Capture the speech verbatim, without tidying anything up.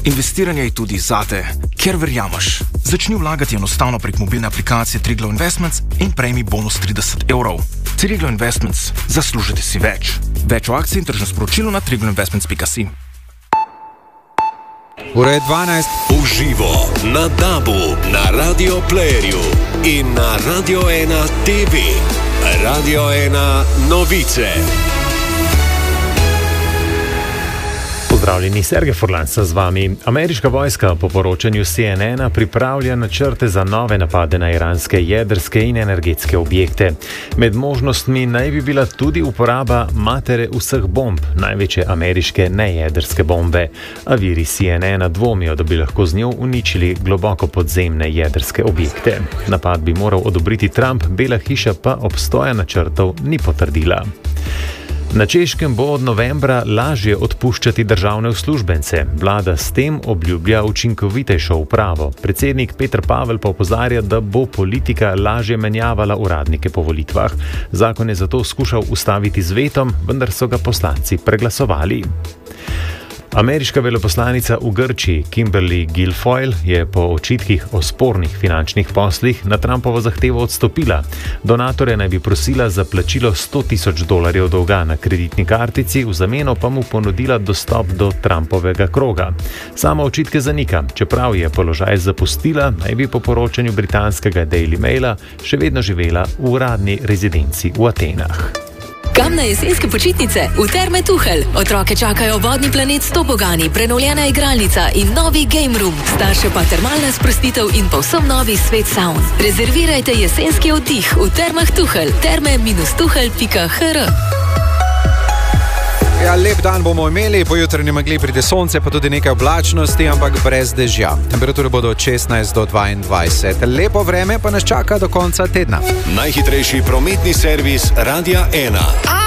Investiranje je tudi zate, ker verjameš. Začni vlagati enostavno prek mobilne aplikacije Triglav Investments in prejmi bonus trideset evrov. Triglav Investments. Zaslužite si več. Več o akciji in tržnem sporočilu na triglav investments pika si. Ura je dvanajst. Uživo na Dabu, na Radio Playerju in na Radio ena T V. Radio ena novice. Pozdravljeni, Sergej Furlanca z vami. Ameriška vojska po poročanju C N N pripravlja načrte za nove napade na iranske jedrske in energetske objekte. Med možnostmi naj bi bila tudi uporaba matere vseh bomb, največje ameriške nejedrske bombe. A viri C N N dvomijo, da bi lahko z njo uničili globoko podzemne jedrske objekte. Napad bi moral odobriti Trump, Bela hiša pa obstoja načrtov ni potrdila. Na Češkem bo od novembra lažje odpuščati državne uslužbence. Vlada s tem obljublja učinkovitejšo upravo. Predsednik Peter Pavel pa opozarja, da bo politika lažje menjavala uradnike po volitvah. Zakon je zato skušal ustaviti z vetom, vendar so ga poslanci preglasovali. Ameriška veleposlanica v Grčiji Kimberly Guilfoyle je po očitkih o spornih finančnih poslih na Trumpovo zahtevo odstopila. Donatorja naj bi prosila za plačilo sto tisoč dolarjev dolga na kreditni kartici, v zameno pa mu ponudila dostop do Trumpovega kroga. Sama očitke zanika, čeprav je položaj zapustila, naj bi po poročanju britanskega Daily Maila še vedno živela v uradni rezidenci v Atenah. Kam na jesenske počitnice? V Terme Tuhelj. Otroke čakajo vodni planet s tobogani, prenovljena igralnica in novi game room. Starše pa termalna sprostitev in povsem novi svet saun. Rezervirajte jesenski oddih v Termah Tuhelj. terme tuhelj pika h r. Ja, lep dan bomo imeli, po jutranji megli pride sonce, pa tudi nekaj oblačnosti, ampak brez dežja. Temperature bodo od šestnajst do dvaindvajset. Lepo vreme pa nas čaka do konca tedna. Najhitrejši prometni servis Radia ena.